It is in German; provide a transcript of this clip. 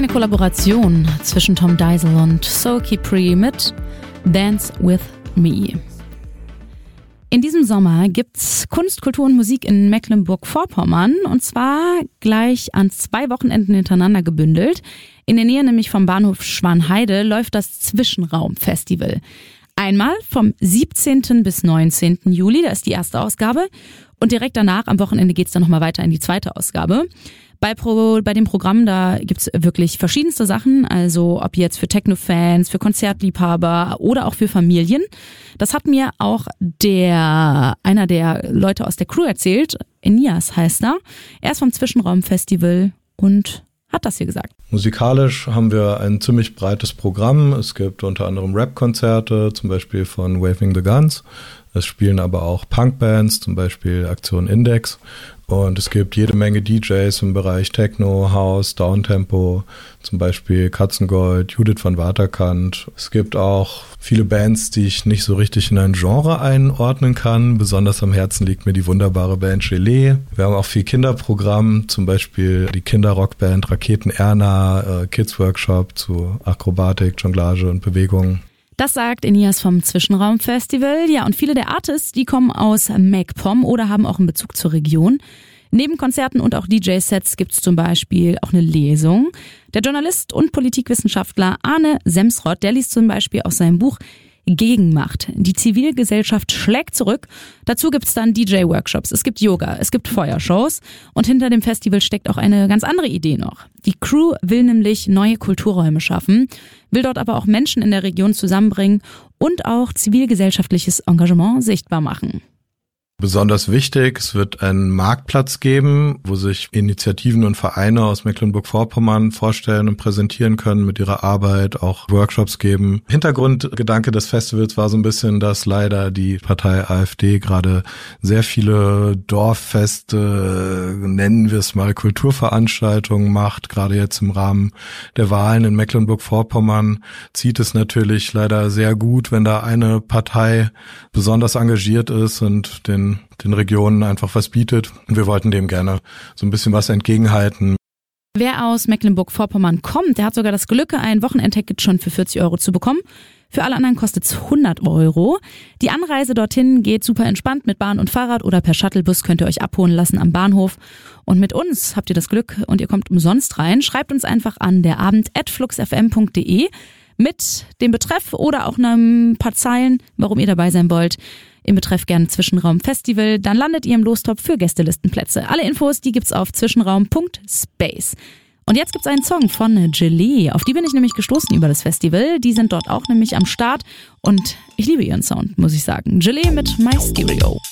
Eine Kollaboration zwischen Tom Deisel und Soul Kipri mit Dance With Me. In diesem Sommer gibt's Kunst, Kultur und Musik in Mecklenburg-Vorpommern und zwar gleich an 2 Wochenenden hintereinander gebündelt. In der Nähe nämlich vom Bahnhof Schwanheide läuft das Zwischenraum-Festival. Einmal vom 17. bis 19. Juli, da ist die erste Ausgabe und direkt danach am Wochenende geht's dann nochmal weiter in die zweite Ausgabe. Bei dem Programm, da gibt's wirklich verschiedenste Sachen, also ob jetzt für Techno-Fans, für Konzertliebhaber oder auch für Familien. Das hat mir auch einer der Leute aus der Crew erzählt, Enias heißt er. Er ist vom Zwischenraum-Festival und hat das hier gesagt. Musikalisch haben wir ein ziemlich breites Programm. Es gibt unter anderem Rap-Konzerte, zum Beispiel von Waving the Guns. Es spielen aber auch Punkbands, zum Beispiel Aktion Index. Und es gibt jede Menge DJs im Bereich Techno, House, Downtempo, zum Beispiel Katzengold, Judith van Waterkant. Es gibt auch viele Bands, die ich nicht so richtig in ein Genre einordnen kann. Besonders am Herzen liegt mir die wunderbare Band Gelee. Wir haben auch viel Kinderprogramm, zum Beispiel die Kinderrockband Raketen Erna, Kids Workshop zu Akrobatik, Jonglage und Bewegung. Das sagt Enias vom Zwischenraum-Festival. Ja, und viele der Artists, die kommen aus MacPom oder haben auch einen Bezug zur Region. Neben Konzerten und auch DJ-Sets gibt es zum Beispiel auch eine Lesung. Der Journalist und Politikwissenschaftler Arne Semsrott, der liest zum Beispiel aus seinem Buch Gegenmacht. Die Zivilgesellschaft schlägt zurück. Dazu gibt's dann DJ-Workshops, es gibt Yoga, es gibt Feuershows und hinter dem Festival steckt auch eine ganz andere Idee noch. Die Crew will nämlich neue Kulturräume schaffen, will dort aber auch Menschen in der Region zusammenbringen und auch zivilgesellschaftliches Engagement sichtbar machen. Besonders wichtig, es wird einen Marktplatz geben, wo sich Initiativen und Vereine aus Mecklenburg-Vorpommern vorstellen und präsentieren können mit ihrer Arbeit, auch Workshops geben. Hintergrundgedanke des Festivals war so ein bisschen, dass leider die Partei AfD gerade sehr viele Dorffeste, nennen wir es mal Kulturveranstaltungen macht. Gerade jetzt im Rahmen der Wahlen in Mecklenburg-Vorpommern zieht es natürlich leider sehr gut, wenn da eine Partei besonders engagiert ist und den Regionen einfach was bietet. Und wir wollten dem gerne so ein bisschen was entgegenhalten. Wer aus Mecklenburg-Vorpommern kommt, der hat sogar das Glück, ein Wochenendticket schon für 40 € zu bekommen. Für alle anderen kostet es 100 €. Die Anreise dorthin geht super entspannt mit Bahn und Fahrrad oder per Shuttlebus könnt ihr euch abholen lassen am Bahnhof. Und mit uns habt ihr das Glück und ihr kommt umsonst rein. Schreibt uns einfach an derabend@fluxfm.de mit dem Betreff oder auch ein paar Zeilen, warum ihr dabei sein wollt. Im Betreff gerne Zwischenraum Festival, dann landet ihr im Lostopf für Gästelistenplätze. Alle Infos, die gibt's auf zwischenraum.space. Und jetzt gibt's einen Song von Gelee, auf die bin ich nämlich gestoßen über das Festival. Die sind dort auch nämlich am Start und ich liebe ihren Sound, muss ich sagen. Gelee mit My Stereo.